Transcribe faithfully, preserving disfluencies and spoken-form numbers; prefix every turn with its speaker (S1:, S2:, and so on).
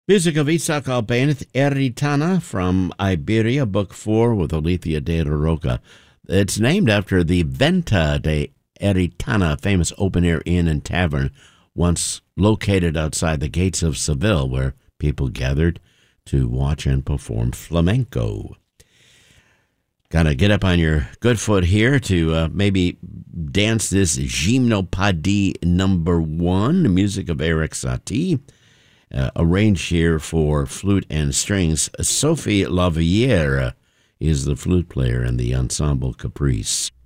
S1: Music of Isaac Albéniz, Eritana from Iberia, Book four with Alethea de la Roca. It's named after the Venta de Eritana, a famous open-air inn and tavern once located outside the gates of Seville, where people gathered to watch and perform flamenco. Got to get up on your good foot here to uh, maybe dance this Gymnopédie number one, the music of Erik Satie. Uh, arranged here for flute and strings. Sophie Lavière is the flute player in the Ensemble Caprice.